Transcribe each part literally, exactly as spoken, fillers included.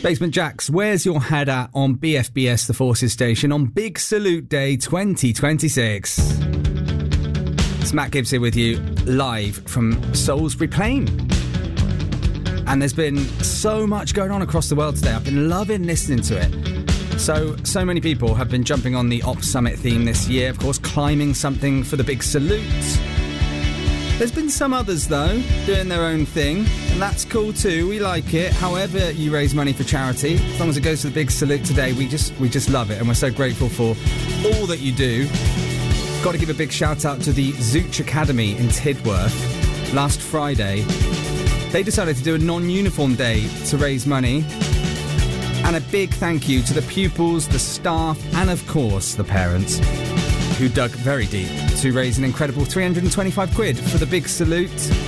Basement Jaxx, where's your head at on B F B S The Forces Station on Big Salute Day twenty twenty-six? It's Matt Gibbs here with you, live from Salisbury Plain. And there's been so much going on across the world today. I've been loving listening to it. So, so many people have been jumping on the Ops Summit theme this year, of course, climbing something for the big salute. There's been some others, though, doing their own thing, and that's cool too. We like it. However you raise money for charity, as long as it goes to the big salute today, we just we just love it, and we're so grateful for all that you do. Got to give a big shout out to the Zooch Academy in Tidworth. Last Friday, they decided to do a non-uniform day to raise money. And a big thank you to the pupils, the staff, and of course the parents, who dug very deep to raise an incredible three hundred twenty-five quid for the big salute.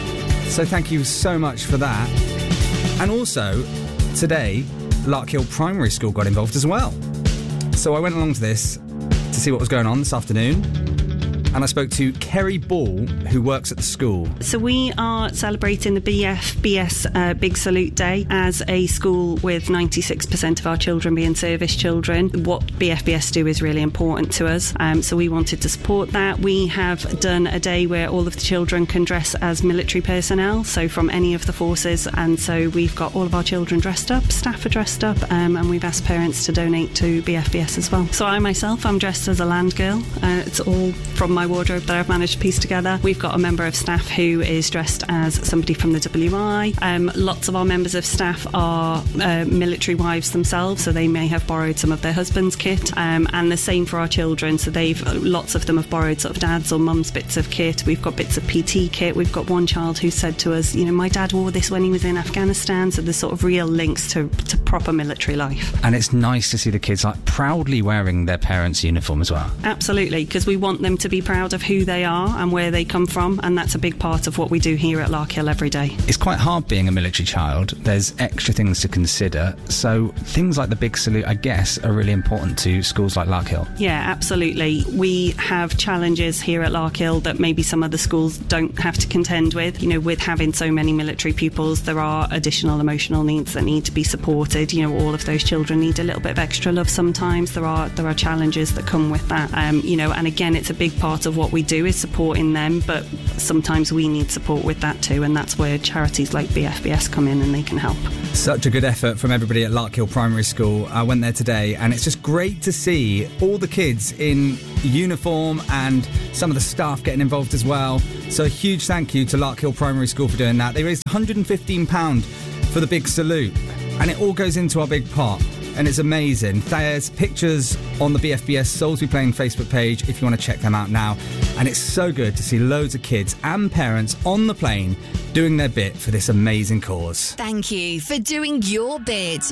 So thank you so much for that. And also, today, Larkhill Primary School got involved as well. So I went along to this to see what was going on this afternoon. And I spoke to Kerry Ball, who works at the school. So we are celebrating the B F B S uh, Big Salute Day as a school with ninety-six percent of our children being service children. What B F B S do is really important to us. Um, so we wanted to support that. We have done a day where all of the children can dress as military personnel, so from any of the forces. And so we've got all of our children dressed up, staff are dressed up, um, and we've asked parents to donate to B F B S as well. So I myself, I'm dressed as a land girl. Uh, it's all from my wardrobe that I've managed to piece together. We've got a member of staff who is dressed as somebody from the W I. Um, lots of our members of staff are uh, military wives themselves, so they may have borrowed some of their husband's kit, um, and the same for our children. So they've lots of them have borrowed sort of dad's or mum's bits of kit. We've got bits of P T kit. We've got one child who said to us, you know, my dad wore this when he was in Afghanistan. So there's sort of real links to, to proper military life. And it's nice to see the kids like proudly wearing their parents' uniform as well. Absolutely, because we want them to be proud of who they are and where they come from, and that's a big part of what we do here at Larkhill every day. It's quite hard being a military child. There's extra things to consider, so things like the big salute, I guess, are really important to schools like Larkhill. Yeah, absolutely. We have challenges here at Larkhill that maybe some other schools don't have to contend with. You know, with having so many military pupils, there are additional emotional needs that need to be supported. You know, all of those children need a little bit of extra love sometimes. There are there are challenges that come with that. Um, you know, and again, it's a big part of what we do is supporting them, but sometimes we need support with that too, and that's where charities like B F B S come in and they can help. Such a good effort from everybody at Larkhill Primary School. I went there today, and it's just great to see all the kids in uniform and some of the staff getting involved as well. So a huge thank you to Larkhill Primary School for doing that. They raised one hundred fifteen pounds for the big salute, and it all goes into our big pot. And it's amazing. There's pictures on the B F B S Salisbury Plain Facebook page if you want to check them out now. And it's so good to see loads of kids and parents on the plane doing their bit for this amazing cause. Thank you for doing your bit